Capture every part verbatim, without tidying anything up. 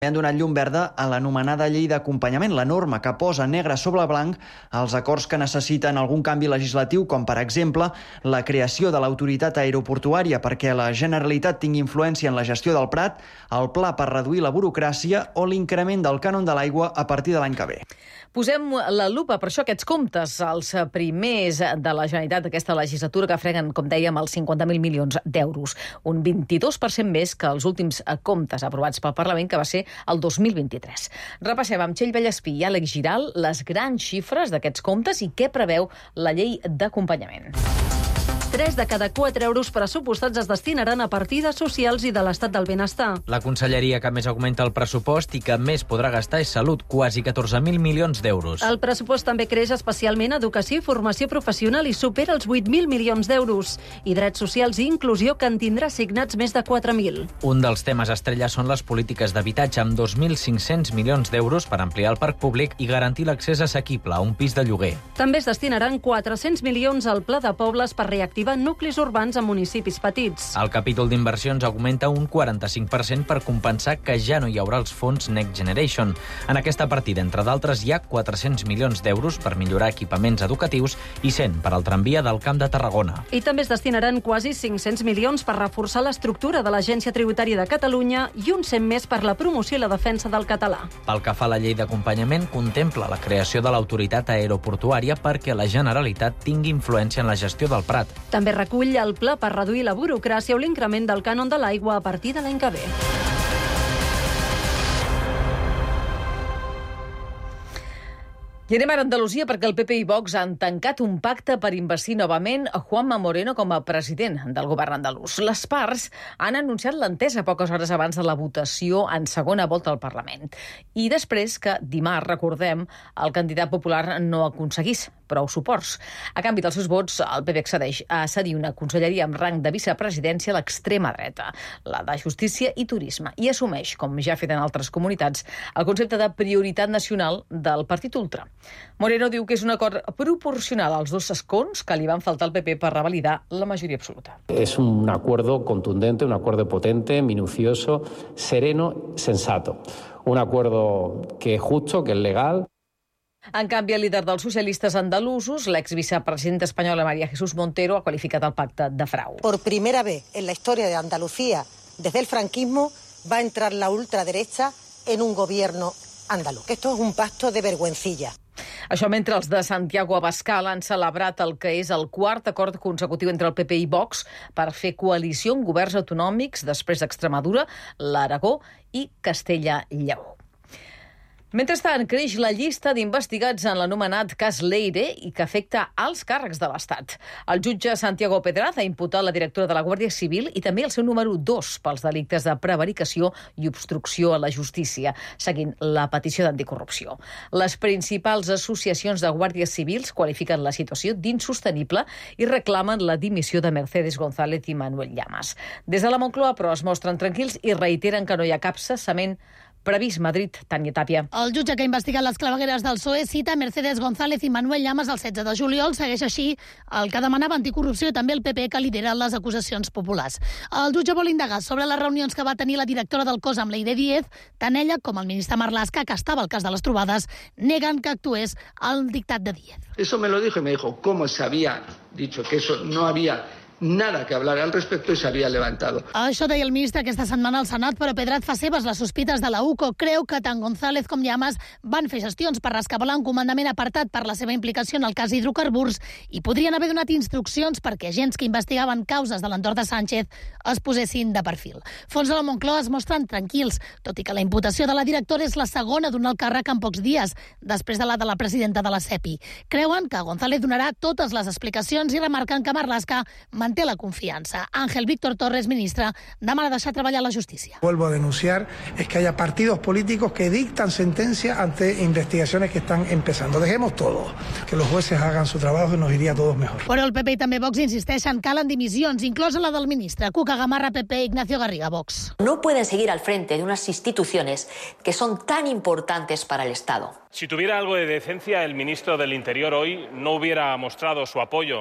Han donat llum verda a l'anomenada llei d'acompanyament, la norma que posa negre sobre blanc els acords que necessiten algun canvi legislatiu, com per exemple la creació de l'autoritat aeroportuària perquè la Generalitat tingui influència en la gestió del Prat, el pla per reduir la burocràcia o l'increment del cànon de l'aigua a partir de l'any que ve. Posem la lupa per això aquests comptes, els primers de la Generalitat d'aquesta legislatura que freguen, com dèiem, els cinquanta mil milions d'euros, un vint-i-dos per cent més que els últims comptes aprovats pel Parlament, que va ser el dos mil vint-i-tres. Repassem amb Txell Vallespí i Àlex Giral les grans xifres d'aquests comptes i què preveu la llei d'acompanyament. Tres de cada quatre euros pressupostats es destinaran a partides socials i de l'estat del benestar. La conselleria que més augmenta el pressupost i que més podrà gastar és Salut, quasi catorze mil milions d'euros. El pressupost també creix especialment a Educació i Formació Professional i supera els vuit mil milions d'euros. I Drets Socials i Inclusió, que en tindrà assignats més de quatre mil. Un dels temes estrella són les polítiques d'habitatge, amb dos mil cinc-cents milions d'euros per ampliar el parc públic i garantir l'accés assequible a un pis de lloguer. També es destinaran quatre-cents milions al Pla de Pobles per reactivar nuclis urbans a municipis petits. El capítol d'inversions augmenta un quaranta-cinc per cent per compensar que ja no hi haurà els fons Next Generation. En aquesta partida, entre d'altres, hi ha quatre-cents milions d'euros per millorar equipaments educatius i cent per al tramvia del Camp de Tarragona. I també es destinaran quasi cinc-cents milions per reforçar l'estructura de l'Agència Tributària de Catalunya i un cent més per la promoció i la defensa del català. Pel que fa a la llei d'acompanyament, contempla la creació de l'autoritat aeroportuària perquè la Generalitat tingui influència en la gestió del Prat. També recull el pla per reduir la burocràcia o l'increment del cànon de l'aigua a partir de l'any que ve. I anem ara a Andalusia perquè el P P i Vox han tancat un pacte per investir novament a Juanma Moreno com a president del govern andalús. Les parts han anunciat l'entesa poques hores abans de la votació en segona volta al Parlament. I després que dimarts, recordem, el candidat popular no aconseguís prou suports. A canvi dels seus vots, el P P accedeix a cedir una conselleria amb rang de vicepresidència a l'extrema dreta, la de Justícia i Turisme, i assumeix, com ja ha fet en altres comunitats, el concepte de prioritat nacional del partit ultra. Moreno diu que és un acord proporcional als dos escons que li van faltar al P P per revalidar la majoria absoluta. Es un acuerdo contundente, un acuerdo potente, minucioso, sereno, sensato. Un acuerdo que es justo, que es legal. En canvi, el líder dels socialistes andalusos, l'exvicepresidenta espanyola María Jesús Montero, ha qualificat el pacte de frau. Por primera vez en la historia de Andalucía, desde el franquismo, va a entrar la ultraderecha en un gobierno andaluz. Esto es un pacto de vergüencilla. Això mentre els de Santiago Abascal han celebrat el que és el quart acord consecutiu entre el P P i Vox per fer coalició amb governs autonòmics després d'Extremadura, l'Aragó i Castella-Lleó. Mentrestant, creix la llista d'investigats en l'anomenat cas Leire i que afecta alts càrrecs de l'Estat. El jutge Santiago Pedraz ha imputat la directora de la Guàrdia Civil i també el seu número dos pels delictes de prevaricació i obstrucció a la justícia, seguint la petició d'anticorrupció. Les principals associacions de guàrdies civils qualifiquen la situació d'insostenible i reclamen la dimissió de Mercedes González i Manuel Llamas. Des de la Moncloa, però, es mostren tranquils i reiteren que no hi ha cap cessament previst. Madrid, Tània Tàpia. El jutge que ha investigat les clavegueres del P S O E cita Mercedes González i Manuel Llamas el setze de juliol. Segueix així el que demanava anticorrupció i també el P P, que lidera les acusacions populars. El jutge vol indagar sobre les reunions que va tenir la directora del cos amb Leire Díez. Tant ella com el ministre Marlaska, que estava al cas de les trobades, neguen que actués al dictat de Díez. Eso me lo dijo y me dijo cómo se había dicho que eso no había nada que hablar al respecto y se havia levantado. Això deia el ministre aquesta setmana al Senat, però Pedraz fa seves les sospites de la U C O. Creu que tant González com Llamas van fer gestions per rescabalar un comandament apartat per la seva implicació en el cas hidrocarburs i podrien haver donat instruccions perquè agents que investigaven causes de l'entorn de Sánchez es posessin de perfil. Fons de la Moncloa es mostren tranquils, tot i que la imputació de la directora és la segona d'un alt càrrec en pocs dies, després de la de la presidenta de la SEPI. Creuen que González donarà totes les explicacions i remarquen que Marlaska manté la confiança. Ángel Víctor Torres, ministre, demana deixar treballar la justícia. Vuelvo a denunciar es que haya partidos políticos que dictan sentencias ante investigaciones que están empezando. Dejemos todo, que los jueces hagan su trabajo y nos iría a todos mejor. Però el P P i també Vox insisteixen, calen dimissions, inclosa la del ministre. Cuca Gamarra, P P, Ignacio Garriga, Vox. No pueden seguir al frente de unas instituciones que son tan importantes para el Estado. Si tuviera algo de decencia, el ministro del Interior hoy no hubiera mostrado su apoyo,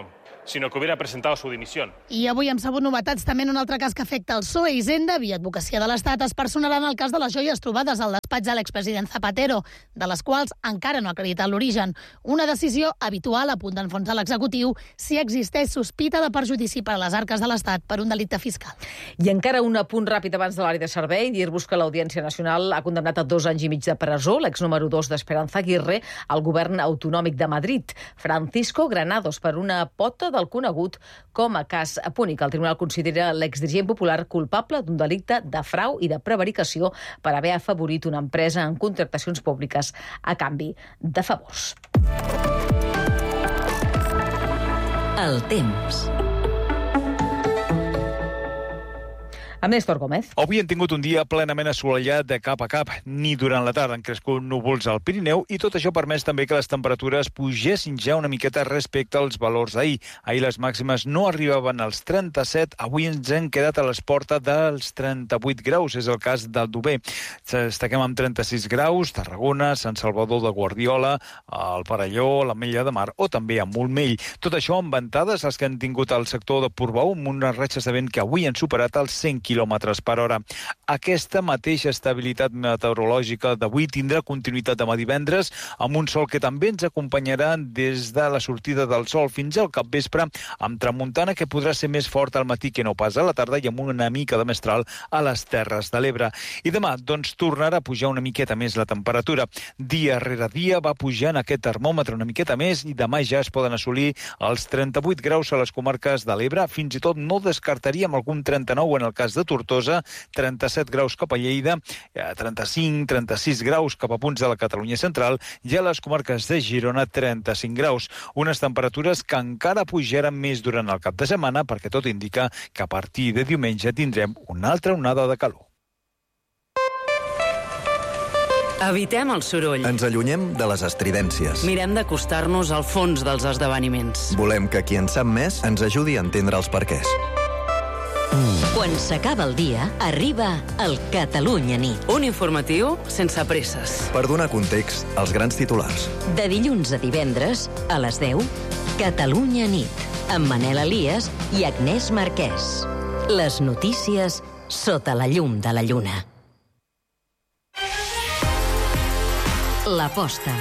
sino que hubiera presentado su dimisión. I avui hem sabut novetats també en un altre cas que afecta el P S O E. Hisenda, via Advocacia de l'Estat, es personarà en el cas de les joies trobades al despatx de l'expresident Zapatero, de les quals encara no ha acreditat l'origen. Una decisió habitual a punt d'enfonsar l'executiu si existeix sospita de perjudici per a les arques de l'Estat per un delicte fiscal. I encara un apunt ràpid abans de l'hora de servei, dir-vos que l'Audiència Nacional ha condemnat a dos anys i mig de presó l'ex número dos d'Esperanza Aguirre al govern autonòmic de Madrid, Francisco Granados, per una pota del conegut com a cas Púnica. El tribunal considera l'exdirigent popular culpable d'un delicte de frau i de prevaricació per haver afavorit una empresa en contractacions públiques a canvi de favors. El temps. Amb Néstor Gómez. Avui hem tingut un dia plenament assolellat de cap a cap. Ni durant la tarda han crescut núvols al Pirineu i tot això ha permès també que les temperatures pugessin ja una miqueta respecte als valors d'ahir. Ahir les màximes no arribaven als trenta-set, avui ens hem quedat a les portes dels trenta-vuit graus, és el cas d'Aldover. Destaquem amb trenta-sis graus, Tarragona, Sant Salvador de Guardiola, el Perelló, l'Ametlla de Mar o també a Montmell. Tot això amb ventades les que han tingut al sector de Portbou, amb unes ratxes de vent que avui han superat els cent quilòmetres per hora. Aquesta mateixa estabilitat meteorològica d'avui tindrà continuïtat demà divendres, amb un sol que també ens acompanyarà des de la sortida del sol fins al capvespre, amb tramuntana que podrà ser més fort al matí que no pas a la tarda i amb una mica de mestral a les Terres de l'Ebre. I demà, doncs, tornarà a pujar una miqueta més la temperatura. Dia rere dia va pujant aquest termòmetre una miqueta més i demà ja es poden assolir els trenta-vuit graus a les comarques de l'Ebre, fins i tot no descartaríem algun trenta-nou en el cas de Tortosa, trenta-set graus cap a Lleida, trenta-cinc, trenta-sis graus cap a punts de la Catalunya central i a les comarques de Girona trenta-cinc graus. Unes temperatures que encara pujaran més durant el cap de setmana perquè tot indica que a partir de diumenge tindrem una altra onada de calor. Evitem el soroll. Ens allunyem de les estridències. Mirem d'acostar-nos al fons dels esdeveniments. Volem que qui en sap més ens ajudi a entendre els perquès. Quan s'acaba el dia, arriba el Catalunya Nit. Un informatiu sense presses. Per donar context als grans titulars. De dilluns a divendres, a les deu, Catalunya Nit, amb Manel Elias i Agnès Marquès. Les notícies sota la llum de la lluna. L'aposta.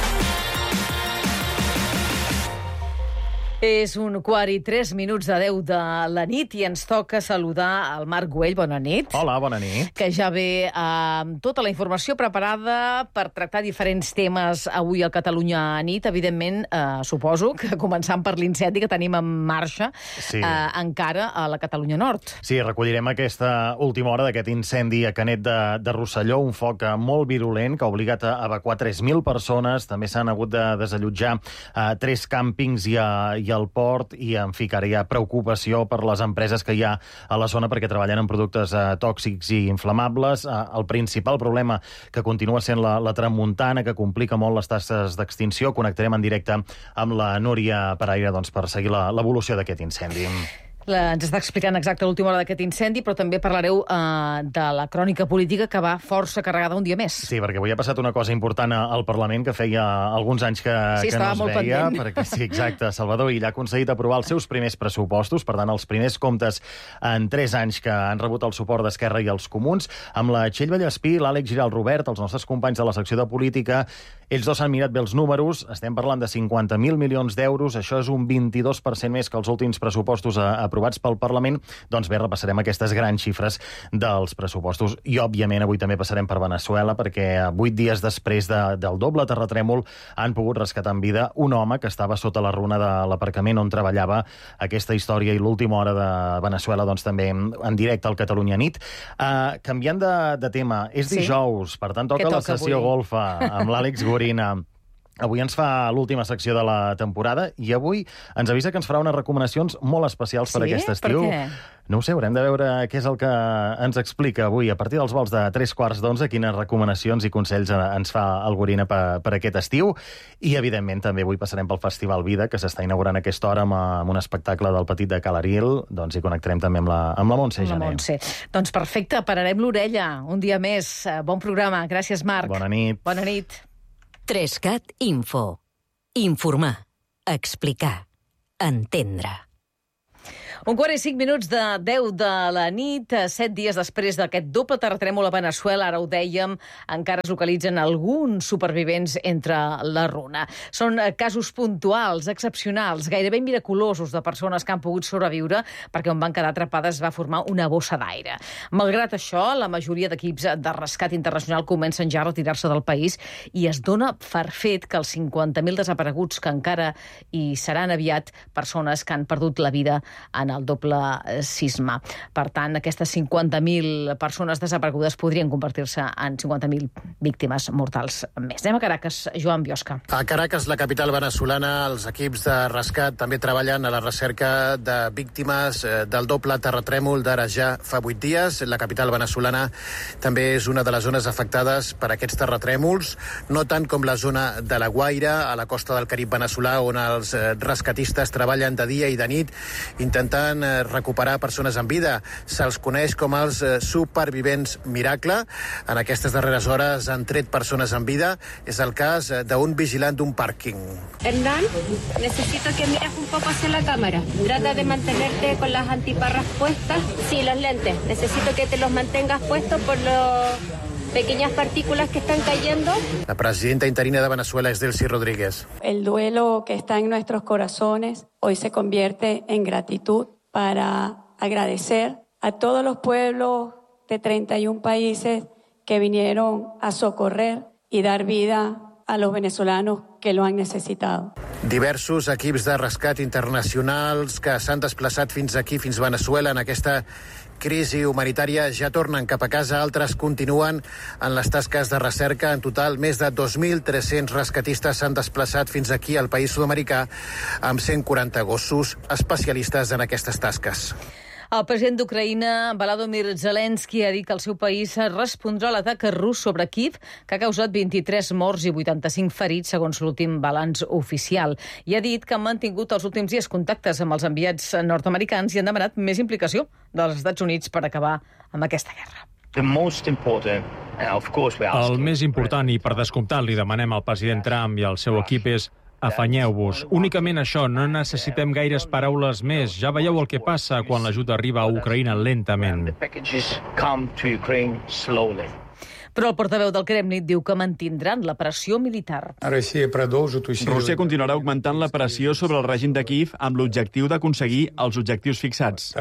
És un quart i tres minuts de deu de la nit i ens toca saludar el Marc Güell. Bona nit. Hola, bona nit. Que ja ve amb tota la informació preparada per tractar diferents temes avui al Catalunya Nit. Evidentment, eh, suposo que començant per l'incendi que tenim en marxa sí. eh, encara a la Catalunya Nord. Sí, recollirem aquesta última hora d'aquest incendi a Canet de, de Rosselló, un foc molt virulent que ha obligat a evacuar tres mil persones. També s'han hagut de desallotjar eh, tres càmpings i, a, i al port i, en fi, que ara hi ha preocupació per les empreses que hi ha a la zona perquè treballen en productes eh, tòxics i inflamables. Eh, el principal problema que continua sent la, la tramuntana, que complica molt les tasques d'extinció. Connectarem en directe amb la Núria Paraire doncs, per seguir l'evolució d'aquest incendi. La, ens està explicant exacte l'última hora d'aquest incendi, però també parlareu eh, de la crònica política que va força carregada un dia més. Sí, perquè avui ha passat una cosa important al Parlament que feia alguns anys que, sí, que no es veia. Pendent. Perquè, sí, exacte. Salvador Illa ha aconseguit aprovar els seus primers pressupostos, per tant, els primers comptes en tres anys que han rebut el suport d'Esquerra i els Comuns. Amb la Txell Vallespí, l'Àlex Giral Robert, els nostres companys de la secció de política, ells dos han mirat bé els números. Estem parlant de cinquanta mil milions d'euros. Això és un vint-i-dos per cent més que els últims pressupostos a aprovats pel Parlament. Doncs bé, repassarem aquestes grans xifres dels pressupostos i, òbviament, avui també passarem per Veneçuela perquè vuit dies després de, del doble terratrèmol han pogut rescatar en vida un home que estava sota la runa de l'aparcament on treballava. Aquesta història i l'última hora de Veneçuela doncs també en directe al Catalunya Nit. Uh, canviant de, de tema, és dijous, sí? Per tant toca, toca la sessió avui? Golfa amb l'Àlex Gorina. Avui ens fa l'última secció de la temporada i avui ens avisa que ens farà unes recomanacions molt especials sí? per aquest estiu. Per què? No ho sé, haurem de veure què és el que ens explica avui. A partir dels vols de tres quarts d'onze, quines recomanacions i consells ens fa el Gorina per, per aquest estiu. I, evidentment, també avui passarem pel Festival Vida, que s'està inaugurant a aquesta hora amb, amb un espectacle del Petit de Calaril. Doncs hi connectarem també amb la, amb la Montse Janer. La Montse. Doncs perfecte, pararem l'orella un dia més. Bon programa. Gràcies, Marc. Bona nit. Bona nit. tres cat Info. Informar. Explicar. Entendre. Un quart i cinc minuts de deu de la nit, set dies després d'aquest doble terratrèmol a Veneçuela, ara ho dèiem, encara es localitzen alguns supervivents entre la runa. Són casos puntuals, excepcionals, gairebé miraculosos de persones que han pogut sobreviure perquè on van quedar atrapades va formar una bossa d'aire. Malgrat això, la majoria d'equips de rescat internacional comencen ja a retirar-se del país i es dona per fet que els cinquanta mil desapareguts que encara hi seran aviat persones que han perdut la vida en el doble sisme. Per tant, aquestes cinquanta mil persones desaparegudes podrien convertir-se en cinquanta mil víctimes mortals més. Anem a Caracas, Joan Biosca. A Caracas, la capital venezolana, els equips de rescat també treballen a la recerca de víctimes del doble terratrèmol d'ara ja fa vuit dies. La capital venezolana també és una de les zones afectades per aquests terratrèmols, no tant com la zona de la Guaira, a la costa del Carib venezolà, on els rescatistes treballen de dia i de nit intentant recuperar persones en vida. Se'ls coneix com els supervivents miracle. En aquestes darreres hores han tret persones en vida. És el cas d'un vigilant d'un pàrquing. Hernán, necesito que mires un poco hacia la cámara. Trata de mantenerte con las antiparras puestas. Sí, los lentes. Necesito que te los mantengas puestos por los pequeñas partículas que están cayendo. La presidenta interina de Venezuela es Delcy Rodríguez. El duelo que está en nuestros corazones hoy se convierte en gratitud para agradecer a todos los pueblos de treinta y un países que vinieron a socorrer y dar vida a los venezolanos que lo han necesitado. Diversos equips de rescat internacionals que s'han desplaçat fins aquí, fins Veneçuela, en aquesta crisi humanitària, ja tornen cap a casa. Altres continuen en les tasques de recerca. En total, més de dos mil tres-cents rescatistes s'han desplaçat fins aquí al país sud-americà amb cent quaranta gossos especialistes en aquestes tasques. El president d'Ucraïna, Volodymyr Zelensky, ha dit que el seu país respondrà a l'atac rus sobre Kíev, que ha causat vint-i-tres morts i vuitanta-cinc ferits, segons l'últim balanç oficial. I ha dit que han mantingut els últims dies contactes amb els enviats nord-americans i han demanat més implicació dels Estats Units per acabar amb aquesta guerra. El més important, i per descomptat li demanem al president Trump i al seu equip, és afanyeu-vos. Únicament això, no necessitem gaires paraules més. Ja veieu el que passa quan l'ajuda arriba a Ucraïna lentament. Però el portaveu del Kremlin diu que mantindran la pressió militar. Rússia continuarà augmentant la pressió sobre el règim de Kíev amb l'objectiu d'aconseguir els objectius fixats.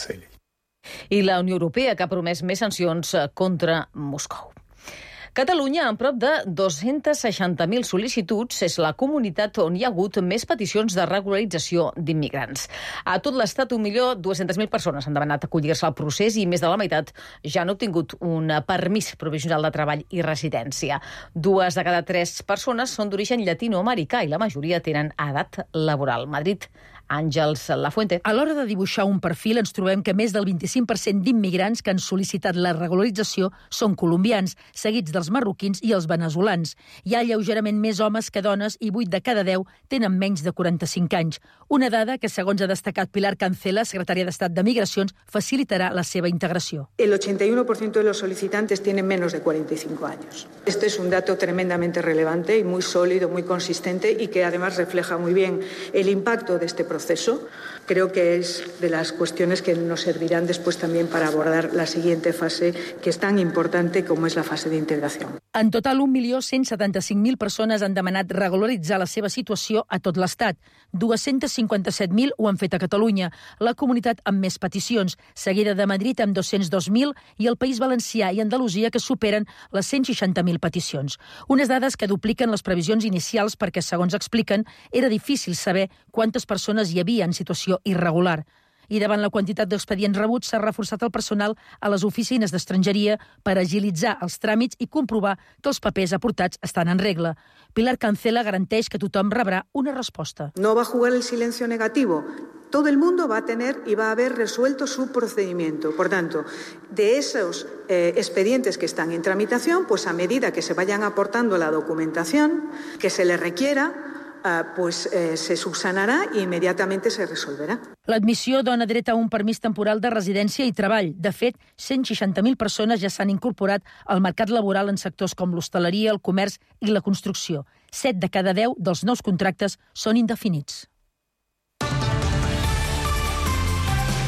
I la Unió Europea, que ha promès més sancions contra Moscou. Catalunya, amb prop de dos-cents seixanta mil sol·licituds, és la comunitat on hi ha hagut més peticions de regularització d'immigrants. A tot l'estat, un milió dues-centes mil persones han demanat acollir-se al procés i més de la meitat ja han obtingut un permís provisional de treball i residència. Dues de cada tres persones són d'origen llatinoamericà i la majoria tenen edat laboral. Madrid, Àngels Lafuente. A l'hora de dibuixar un perfil ens trobem que més del vint-i-cinc per cent d'immigrants que han sol·licitat la regularització són colombians, seguits dels marroquins i els veneçolans. Hi ha lleugerament més homes que dones i vuit de cada deu tenen menys de quaranta-cinc anys. Una dada que, segons ha destacat Pilar Cancela, secretària d'Estat de Migracions, facilitarà la seva integració. El ochenta y uno por ciento de los solicitantes tienen menos de cuarenta y cinco años. Este es un dato tremendamente relevante y muy sólido, muy consistente y que además refleja muy bien el impacto de este proceso. Proceso. Creo que es de las cuestiones que nos servirán después también para abordar la siguiente fase, que es tan importante como es la fase de integración. En total, un milió cent setanta-cinc mil persones han demanat regularitzar la seva situació a tot l'Estat. dos-cents cinquanta-set mil ho han fet a Catalunya, la comunitat amb més peticions, seguida de Madrid amb dos-cents dos mil i el País Valencià i Andalusia, que superen les cent seixanta mil peticions. Unes dades que dupliquen les previsions inicials perquè, segons expliquen, era difícil saber quantes persones hi havia en situació irregular. I davant la quantitat d'expedients rebuts s'ha reforçat el personal a les oficines d'estrangeria per agilitzar els tràmits i comprovar que els papers aportats estan en regla. Pilar Cancela garanteix que tothom rebrà una resposta. No va a jugar el silencio negativo. Todo el mundo va a tener y va a haber resuelto su procedimiento. Por tanto, de esos eh, expedientes que están en tramitación, pues a medida que se vayan aportando la documentación que se les requiera, Uh, pues, eh, se subsanarà i immediatament se resolverà. L'admissió dona dret a un permís temporal de residència i treball. De fet, cent seixanta mil persones ja s'han incorporat al mercat laboral en sectors com l'hostaleria, el comerç i la construcció. Set de cada deu dels nous contractes són indefinits.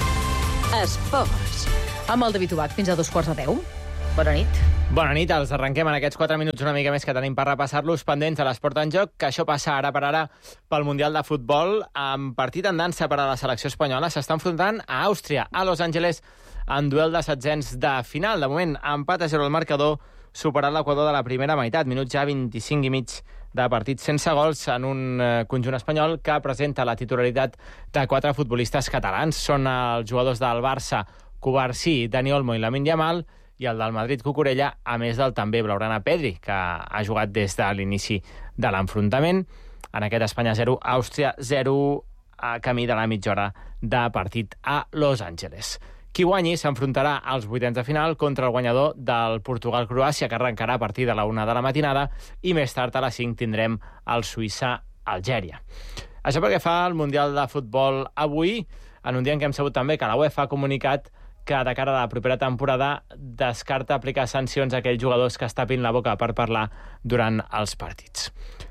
Esports. Amb el David Ubach, fins a dos quarts de deu. Bona nit. Bona nit, els arrenquem en aquests quatre minuts una mica més que tenim per repassar-los pendents de l'esport en joc, que això passa ara per ara pel Mundial de Futbol. Amb partit en dansa per a la selecció espanyola, s'està enfrontant a Àustria, a Los Angeles, en duel de setzents de final. De moment, empat a zero el marcador, superat l'equador de la primera meitat. Minuts ja vint-i-cinc i mig de partit sense gols en un conjunt espanyol que presenta la titularitat de quatre futbolistes catalans. Són els jugadors del Barça, Cubarsí, Dani Olmo i Lamine Yamal, i el del Madrid, Cucurella, a més del també blaugrana Pedri, que ha jugat des de l'inici de l'enfrontament. En aquest Espanya zero, Àustria zero, a camí de la mitja hora de partit a Los Angeles. Qui guanyi s'enfrontarà als vuitens de final contra el guanyador del Portugal-Croàcia, que arrencarà a partir de la una de la matinada, i més tard a les cinc tindrem el Suïssa-Algèria. Això perquè fa el Mundial de Futbol avui, en un dia en què hem sabut també que la UEFA ha comunicat que de cara a la propera temporada descarta aplicar sancions a aquells jugadors que es tapin la boca per parlar durant els partits.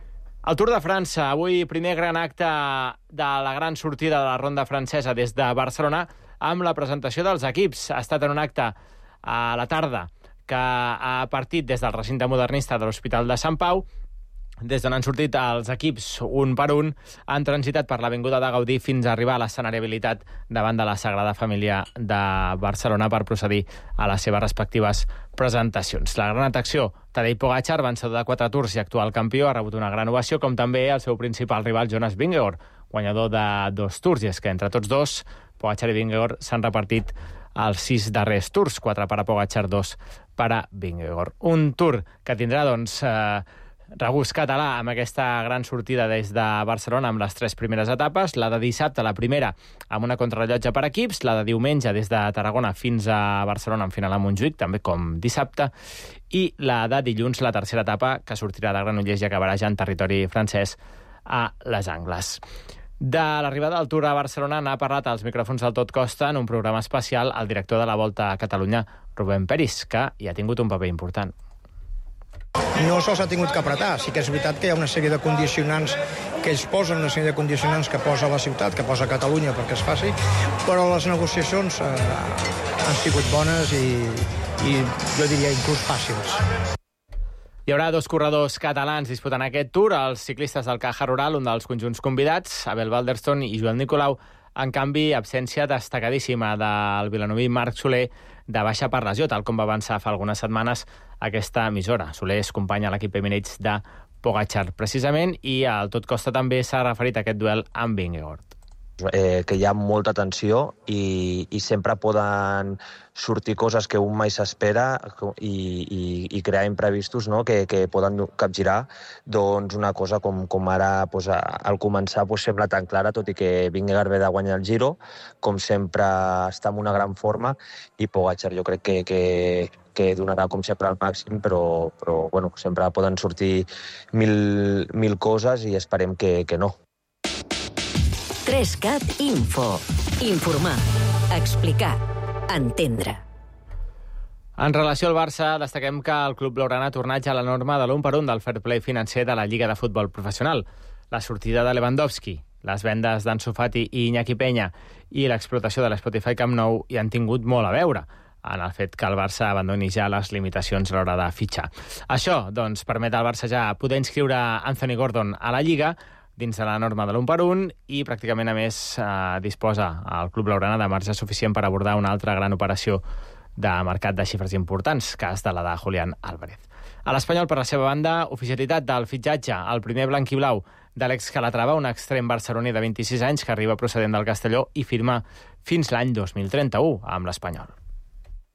El Tour de França, avui primer gran acte de la gran sortida de la ronda francesa des de Barcelona, amb la presentació dels equips. Ha estat en un acte a la tarda que ha partit des del recinte modernista de l'Hospital de Sant Pau. Des d'on han sortit els equips un per un, han transitat per l'Avinguda de Gaudí fins a arribar a l'escenari habilitat davant de la Sagrada Família de Barcelona per procedir a les seves respectives presentacions. La gran atracció, Tadej Pogačar, vencedor de quatre tours i actual campió, ha rebut una gran ovació, com també el seu principal rival, Jonas Vingegaard, guanyador de dos tours, i és que entre tots dos, Pogačar i Vingegaard, s'han repartit els sis darrers tours, quatre per a Pogačar, dos per a Vingegaard. Un tour que tindrà, doncs, eh, regust català amb aquesta gran sortida des de Barcelona amb les tres primeres etapes, la de dissabte, la primera, amb una contrarellotge per equips, la de diumenge des de Tarragona fins a Barcelona en final a Montjuïc, també com dissabte, i la de dilluns, la tercera etapa, que sortirà de Granollers i acabarà ja en territori francès a Les Angles. De l'arribada del Tour a Barcelona n'ha parlat als micròfons del Tot Costa en un programa especial el director de la Volta a Catalunya, Rubén Peris, que hi ha tingut un paper important. No se'ls ha tingut que apretar. Sí que és veritat que hi ha una sèrie de condicionants que ells posen, una sèrie de condicionants que posa la ciutat, que posa Catalunya perquè es faci, però les negociacions eh, han sigut bones i, i jo diria inclús fàcils. Hi haurà dos corredors catalans disputant aquest Tour, els ciclistes del Caja Rural, un dels conjunts convidats, Abel Balderston i Joel Nicolau. En canvi, absència destacadíssima del vilanoví Marc Soler, de baixa per lesió, tal com va avançar fa algunes setmanes aquesta emissora. Soler és company a l'equip Emirates de Pogačar, precisament, i el Tot Costa també s'ha referit a aquest duel amb Vingegaard. Eh, que hi ha molta tensió i, i sempre poden sortir coses que un mai s'espera i, i, i crear imprevistos, no? que, que poden capgirar doncs, una cosa com, com ara doncs, al començar doncs, sembla tan clara, tot i que Vingegaard ve de guanyar el Giro, com sempre està en una gran forma, i Pogačar jo crec que, que, que donarà com sempre al màxim, però, però bueno, sempre poden sortir mil, mil coses i esperem que, que no. tres cat Info. Informar, explicar, entendre. En relació al Barça, destaquem que el club blaugrana ha tornat ja a la norma de l'un per un del fair play financer de la Lliga de Futbol Professional. La sortida de Lewandowski, les vendes d'Ansu Fati i Iñaki Peña i l'explotació de l'Spotify Camp Nou hi han tingut molt a veure en el fet que el Barça abandoni ja les limitacions a l'hora de fitxar. Això, doncs, permet al Barça ja poder inscriure Anthony Gordon a la Lliga dins de la norma de l'un per un i pràcticament, a més, eh, disposa el club blaugrana de marge suficient per abordar una altra gran operació de mercat de xifres importants, cas de la de Julián Álvarez. A l'Espanyol, per la seva banda, oficialitat del fitxatge, el primer blanc i blau de l'ex Calatrava, un extrem barceloní de vint-i-sis anys que arriba procedent del Castelló i firma fins l'any dos mil trenta-u amb l'Espanyol.